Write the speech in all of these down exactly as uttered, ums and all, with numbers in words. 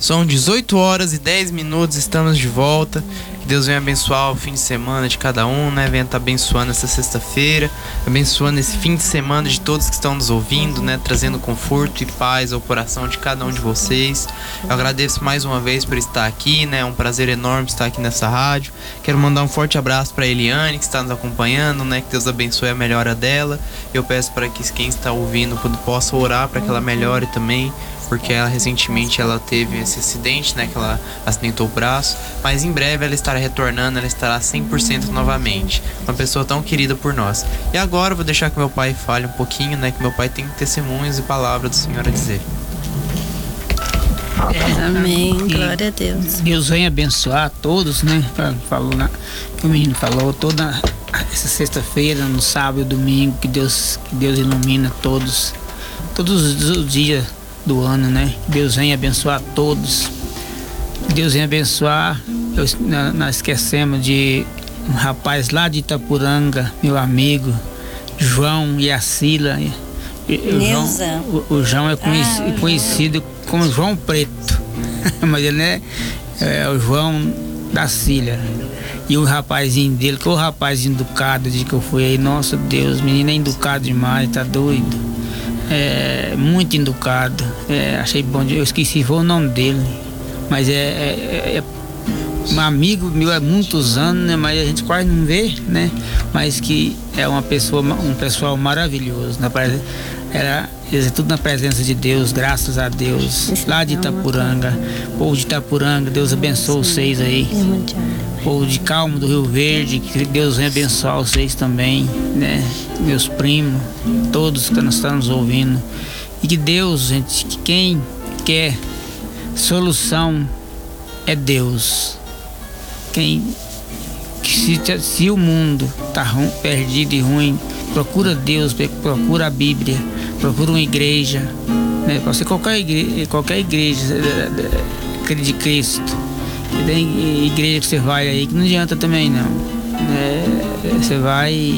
São dezoito horas e dez minutos, estamos de volta. Que Deus venha abençoar o fim de semana de cada um, né? Venha estar abençoando essa sexta-feira, abençoando esse fim de semana de todos que estão nos ouvindo, né? Trazendo conforto e paz ao coração de cada um de vocês. Eu agradeço mais uma vez por estar aqui, né? É um prazer enorme estar aqui nessa rádio. Quero mandar um forte abraço para a Eliane, que está nos acompanhando, né? Que Deus abençoe a melhora dela. Eu peço para que quem está ouvindo possa orar para que ela melhore também, porque ela recentemente ela teve esse acidente, né, que ela acidentou o braço, mas em breve ela estará retornando, ela estará cem por cento novamente. Uma pessoa tão querida por nós. E agora eu vou deixar que meu pai fale um pouquinho, né, que meu pai tem testemunhos e palavras do Senhor a dizer. É, amém, glória a Deus. Deus venha abençoar todos, né? Falou na, o menino falou toda essa sexta-feira, no sábado e domingo, que Deus, que Deus ilumina todos, todos os dias do ano, né? Deus venha abençoar todos. Deus venha abençoar. Eu, nós esquecemos de um rapaz lá de Itapuranga, meu amigo João e a Sila. O João, o, o João é conhecido, ah, conhecido como João Preto, mas ele é, é o João da Cília. E o rapazinho dele, que é o rapazinho educado, de que eu fui aí, nossa Deus, menino é educado demais, tá doido. É, muito educado. É, achei bom, eu esqueci o nome dele, mas é, é, é um amigo meu há muitos anos, né? Mas a gente quase não vê, né? Mas que é uma pessoa, um pessoal maravilhoso. Na, era tudo na presença de Deus, graças a Deus. Lá de Itapuranga, povo de Itapuranga, Deus abençoe vocês aí. Povo de Calmo do Rio Verde, que Deus venha abençoar vocês também, né? Meus primos, todos que nós estamos ouvindo. E que Deus, gente, que quem quer solução é Deus. Quem, se, se o mundo está perdido e ruim, procura Deus, procura a Bíblia, procura uma igreja, né? Pode ser qualquer igreja, qualquer igreja de Cristo. Tem igreja que você vai aí que não adianta também não. É, você vai,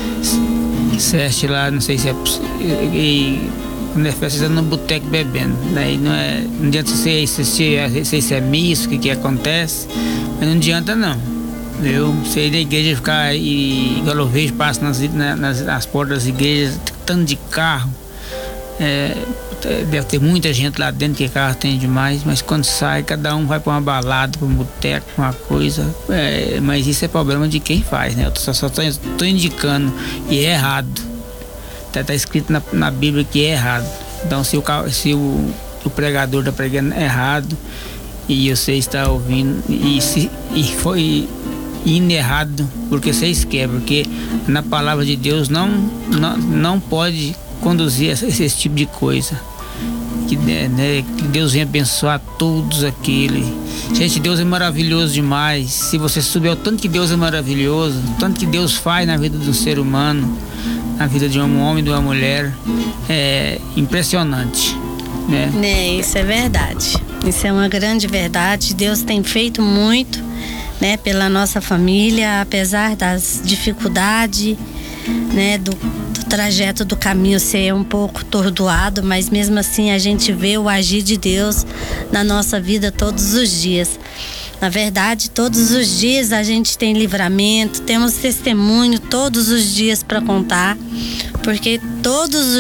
você lá, não sei se é e, quando é festa, você tá no boteco bebendo. Daí não, é, não adianta você assistir, não sei se é missa, o que que acontece, mas não adianta não. Eu sei da igreja ficar aí, igual eu vejo, passo nas, nas, nas portas das igrejas, tanto de carro. É, deve ter muita gente lá dentro, que carro tem demais, mas quando sai, cada um vai para uma balada, para um boteco, uma coisa. É, mas isso é problema de quem faz, né? Eu só, só tô, tô indicando, e é errado. Tá, tá escrito na, na Bíblia que é errado. Então, se o, se o, o pregador está pregando errado e você está ouvindo e, se, e foi indo errado, porque vocês quebram, porque na palavra de Deus não, não, não pode conduzir esse, esse tipo de coisa. Que, né, que Deus venha abençoar todos aqueles. Gente, Deus é maravilhoso demais. Se você souber o tanto que Deus é maravilhoso, o tanto que Deus faz na vida do ser humano, na vida de um homem e de uma mulher, é impressionante, né? É, isso é verdade. Isso é uma grande verdade. Deus tem feito muito, né, pela nossa família, apesar das dificuldades, né, do trajeto do caminho ser um pouco tordoado, mas mesmo assim a gente vê o agir de Deus na nossa vida todos os dias. Na verdade, todos os dias a gente tem livramento, temos testemunho todos os dias para contar, porque todos os